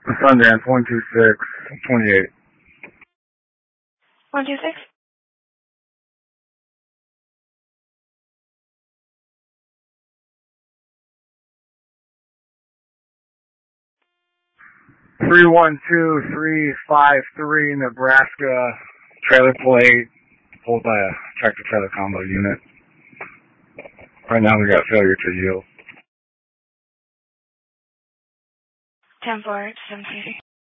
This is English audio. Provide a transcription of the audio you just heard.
Sundance, 12628. 126? Three 12353 Nebraska, trailer plate, pulled by a tractor trailer combo unit. Right now we got failure to yield. 10-4, 730.